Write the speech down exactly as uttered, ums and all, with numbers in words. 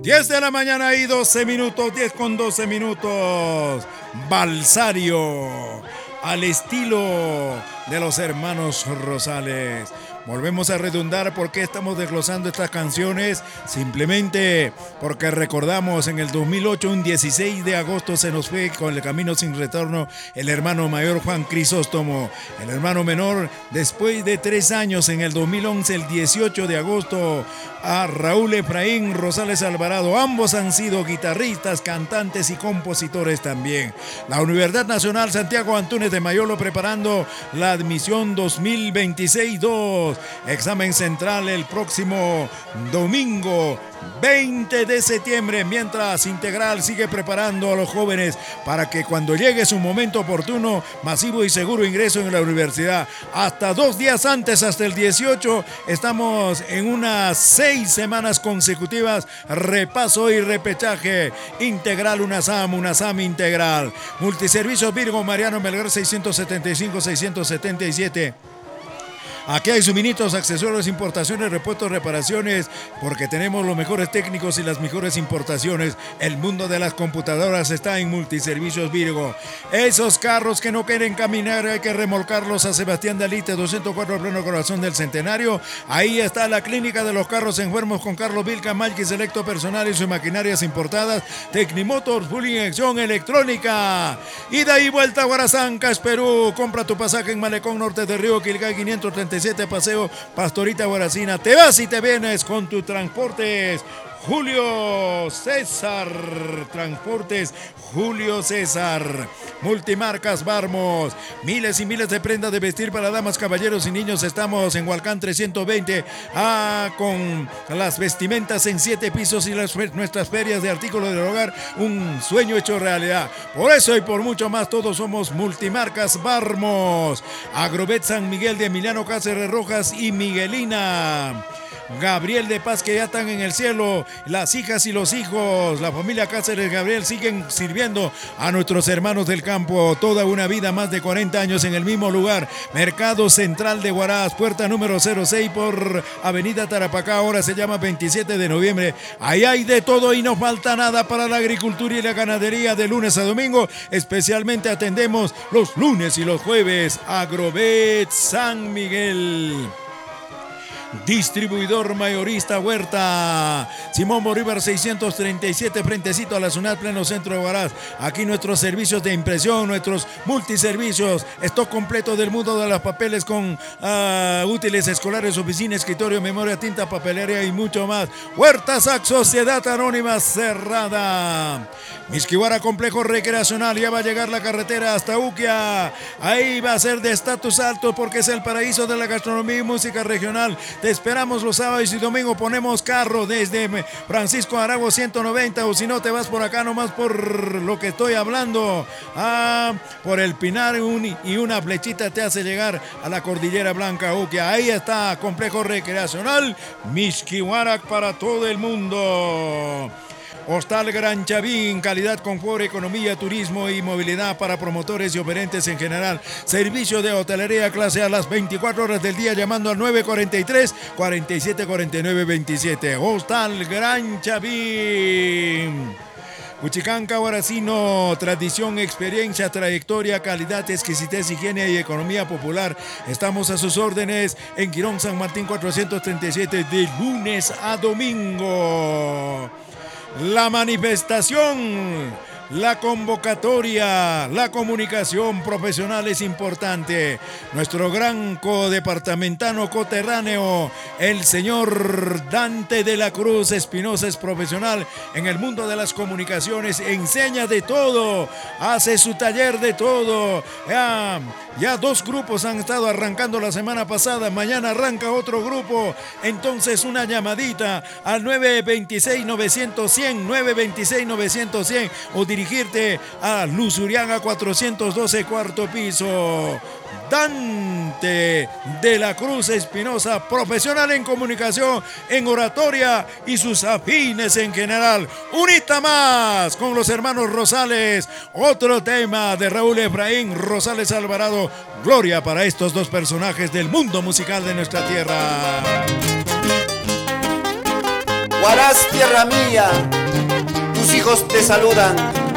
diez de la mañana y doce minutos, diez con doce minutos. Balsario, al estilo de los hermanos Rosales. Volvemos a redundar por qué estamos desglosando estas canciones. Simplemente porque recordamos en el dos mil ocho, un dieciséis de agosto, se nos fue con el camino sin retorno el hermano mayor Juan Crisóstomo. El hermano menor, después de tres años, en el dos mil once, el dieciocho de agosto, a Raúl Efraín Rosales Alvarado. Ambos han sido guitarristas, cantantes y compositores también. La Universidad Nacional Santiago Antúnez de Mayolo preparando la admisión dos mil veintiséis dos. Examen central el próximo domingo veinte de septiembre, mientras Integral sigue preparando a los jóvenes para que cuando llegue su momento oportuno, masivo y seguro ingreso en la universidad. Hasta dos días antes, hasta el dieciocho, estamos en unas seis semanas consecutivas, repaso y repechaje. Integral UNASAM, UNASAM Integral. Multiservicios Virgo Mariano Melgar seiscientos setenta y cinco seiscientos setenta y siete. Aquí hay suministros, accesorios, importaciones, repuestos, reparaciones, porque tenemos los mejores técnicos y las mejores importaciones. El mundo de las computadoras está en Multiservicios Virgo. Esos carros que no quieren caminar, hay que remolcarlos a Sebastián de Alite, doscientos cuatro, pleno corazón del Centenario. Ahí está la clínica de los carros enfermos con Carlos Vilca, Malqui Selecto Personal y sus maquinarias importadas. Tecnimotors, full inyección electrónica. Ida y vuelta a Guarazancas, Perú. Compra tu pasaje en Malecón Norte de Río Quilcay quinientos treinta y siete, Paseo Pastorita Guaracina. Te vas y te vienes con tu Transportes Julio César. Transportes Julio César. Multimarcas Barmos. Miles y miles de prendas de vestir para damas, caballeros y niños. Estamos en Hualcán trescientos veinte. Ah, con las vestimentas en siete pisos y las, nuestras ferias de artículos del hogar. Un sueño hecho realidad. Por eso y por mucho más, todos somos Multimarcas Barmos. Agrovet San Miguel de Emiliano Cáceres Rojas y Miguelina. Gabriel de Paz, que ya están en el cielo, las hijas y los hijos, la familia Cáceres Gabriel siguen sirviendo a nuestros hermanos del campo, toda una vida, más de cuarenta años en el mismo lugar. Mercado Central de Huaraz, puerta número cero seis por Avenida Tarapacá, ahora se llama veintisiete de noviembre. Ahí hay de todo y no falta nada para la agricultura y la ganadería de lunes a domingo. Especialmente atendemos los lunes y los jueves. Agrovet San Miguel. Distribuidor mayorista Huerta, Simón Bolívar seiscientos treinta y siete, frentecito a la SUNAT, pleno centro de Huaraz. Aquí nuestros servicios de impresión, nuestros multiservicios, stock completo del mundo de los papeles con uh, útiles escolares, oficina, escritorio, memoria, tinta, papelería y mucho más. Huerta Sac, Sociedad Anónima Cerrada. Misquihuara Complejo Recreacional, ya va a llegar la carretera hasta Uquia. Ahí va a ser de estatus alto porque es el paraíso de la gastronomía y música regional. Te esperamos los sábados y domingos, ponemos carro desde Francisco Arago ciento noventa, o si no te vas por acá nomás por lo que estoy hablando, ah, por el Pinar, un, y una flechita te hace llegar a la Cordillera Blanca Uquia. Ahí está, Complejo Recreacional Misquihuara para todo el mundo. Hostal Gran Chavín, calidad, confort, economía, turismo y movilidad para promotores y operantes en general. Servicio de hotelería clase A las veinticuatro horas del día, llamando al nueve cuarenta y tres, cuarenta y siete cuarenta y nueve veintisiete. Hostal Gran Chavín. Huchicanca, Huaracino, tradición, experiencia, trayectoria, calidad, exquisitez, higiene y economía popular. Estamos a sus órdenes en Quirón San Martín cuatrocientos treinta y siete, de lunes a domingo. La manifestación, la convocatoria, la comunicación profesional es importante. Nuestro gran codepartamentano coterráneo, el señor Dante de la Cruz Espinosa, es profesional en el mundo de las comunicaciones, enseña de todo, hace su taller de todo. Ya, ya dos grupos han estado arrancando la semana pasada, mañana arranca otro grupo. Entonces una llamadita al nueve veintiséis, novecientos, cien, nueve veintiséis, novecientos, cien, o dirigirte a Luzuriaga cuatrocientos doce, cuarto piso. Dante de la Cruz Espinosa, profesional en comunicación, en oratoria y sus afines en general. Unita más con los hermanos Rosales. Otro tema de Raúl Efraín Rosales Alvarado. Gloria para estos dos personajes del mundo musical de nuestra tierra. Huaraz, tierra mía, hijos te saludan.